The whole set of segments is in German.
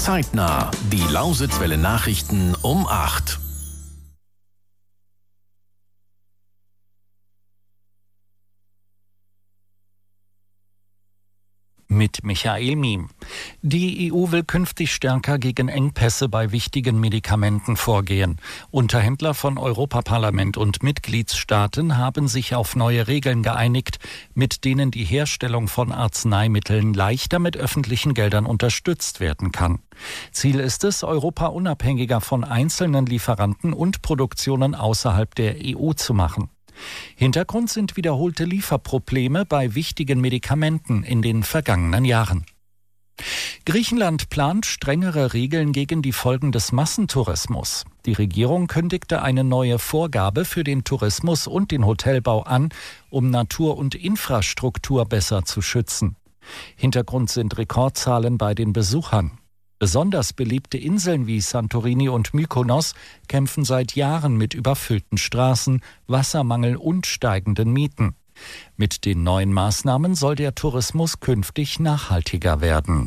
Zeitnah. Die Lausitzwelle Nachrichten um 8. Mit Michael Miem. Die EU will künftig stärker gegen Engpässe bei wichtigen Medikamenten vorgehen. Unterhändler von Europaparlament und Mitgliedstaaten haben sich auf neue Regeln geeinigt, mit denen die Herstellung von Arzneimitteln leichter mit öffentlichen Geldern unterstützt werden kann. Ziel ist es, Europa unabhängiger von einzelnen Lieferanten und Produktionen außerhalb der EU zu machen. Hintergrund sind wiederholte Lieferprobleme bei wichtigen Medikamenten in den vergangenen Jahren. Griechenland plant strengere Regeln gegen die Folgen des Massentourismus. Die Regierung kündigte eine neue Vorgabe für den Tourismus und den Hotelbau an, um Natur und Infrastruktur besser zu schützen. Hintergrund sind Rekordzahlen bei den Besuchern. Besonders beliebte Inseln wie Santorini und Mykonos kämpfen seit Jahren mit überfüllten Straßen, Wassermangel und steigenden Mieten. Mit den neuen Maßnahmen soll der Tourismus künftig nachhaltiger werden.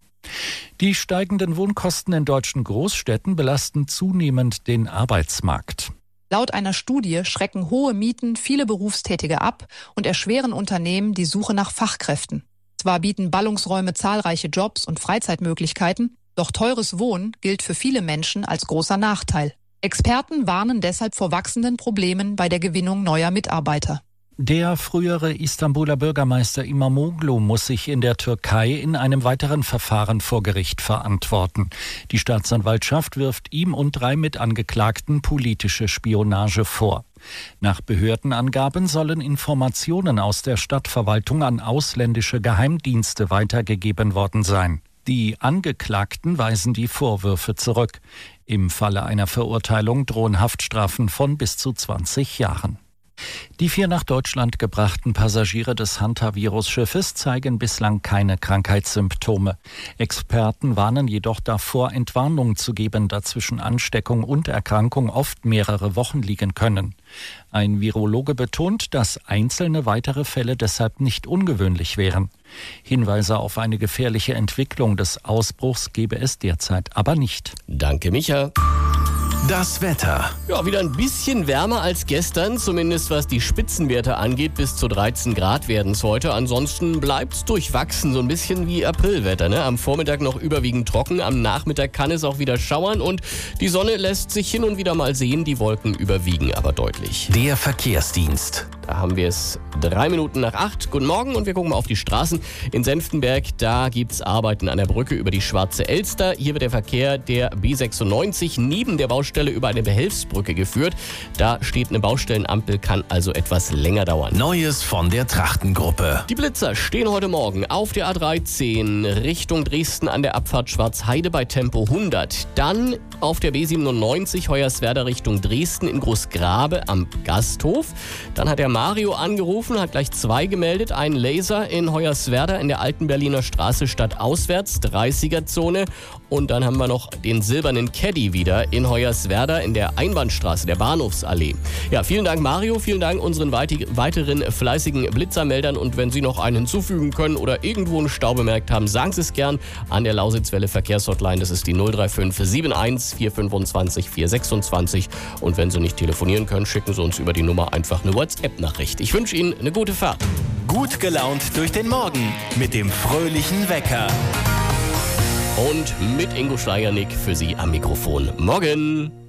Die steigenden Wohnkosten in deutschen Großstädten belasten zunehmend den Arbeitsmarkt. Laut einer Studie schrecken hohe Mieten viele Berufstätige ab und erschweren Unternehmen die Suche nach Fachkräften. Zwar bieten Ballungsräume zahlreiche Jobs und Freizeitmöglichkeiten, doch teures Wohnen gilt für viele Menschen als großer Nachteil. Experten warnen deshalb vor wachsenden Problemen bei der Gewinnung neuer Mitarbeiter. Der frühere Istanbuler Bürgermeister Imamoglu muss sich in der Türkei in einem weiteren Verfahren vor Gericht verantworten. Die Staatsanwaltschaft wirft ihm und 3 Mitangeklagten politische Spionage vor. Nach Behördenangaben sollen Informationen aus der Stadtverwaltung an ausländische Geheimdienste weitergegeben worden sein. Die Angeklagten weisen die Vorwürfe zurück. Im Falle einer Verurteilung drohen Haftstrafen von bis zu 20 Jahren. Die 4 nach Deutschland gebrachten Passagiere des Hansa-Virusschiffes zeigen bislang keine Krankheitssymptome. Experten warnen jedoch davor, Entwarnung zu geben, da zwischen Ansteckung und Erkrankung oft mehrere Wochen liegen können. Ein Virologe betont, dass einzelne weitere Fälle deshalb nicht ungewöhnlich wären. Hinweise auf eine gefährliche Entwicklung des Ausbruchs gebe es derzeit aber nicht. Danke, Micha. Das Wetter. Ja, wieder ein bisschen wärmer als gestern, zumindest was die Spitzenwerte angeht. Bis zu 13 Grad werden es heute. Ansonsten bleibt es durchwachsen, so ein bisschen wie Aprilwetter. Ne? Am Vormittag noch überwiegend trocken, am Nachmittag kann es auch wieder schauern und die Sonne lässt sich hin und wieder mal sehen. Die Wolken überwiegen aber deutlich. Der Verkehrsdienst. Da haben wir es 3 Minuten nach 8. Guten Morgen und wir gucken mal auf die Straßen. In Senftenberg, da gibt es Arbeiten an der Brücke über die Schwarze Elster. Hier wird der Verkehr der B96 neben der Baustelle über eine Behelfsbrücke geführt. Da steht eine Baustellenampel, kann also etwas länger dauern. Neues von der Trachtengruppe. Die Blitzer stehen heute Morgen auf der A13 Richtung Dresden an der Abfahrt Schwarzheide bei Tempo 100. Dann auf der B97 Hoyerswerda Richtung Dresden in Großgrabe am Gasthof. Dann hat der Mario angerufen, hat gleich 2 gemeldet. Ein Laser in Hoyerswerda in der alten Berliner Straße stadtauswärts, 30er-Zone. Und dann haben wir noch den silbernen Caddy wieder in Hoyerswerda in der Einbahnstraße, der Bahnhofsallee. Ja, vielen Dank Mario, vielen Dank unseren weiteren fleißigen Blitzermeldern. Und wenn Sie noch einen hinzufügen können oder irgendwo einen Stau bemerkt haben, sagen Sie es gern an der Lausitzwelle Verkehrshotline. Das ist die 035 71 425 426. Und wenn Sie nicht telefonieren können, schicken Sie uns über die Nummer einfach eine WhatsApp-Nachricht. Ich wünsche Ihnen eine gute Fahrt. Gut gelaunt durch den Morgen mit dem fröhlichen Wecker. Und mit Ingo Schleiernick für Sie am Mikrofon. Morgen!